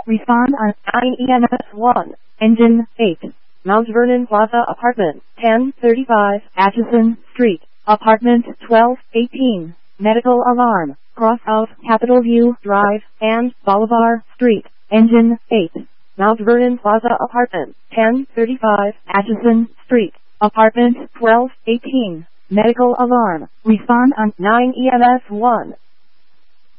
Respond on 9 EMS 1. Engine 8. Mount Vernon Plaza Apartment, 1035 Atchison Street, Apartment 1218. Medical alarm. Cross out Capitol View Drive and Bolivar Street. Engine 8. Mount Vernon Plaza Apartment, 1035 Atchison Street, Apartment 1218. Medical alarm. Respond on 9 EMS 1.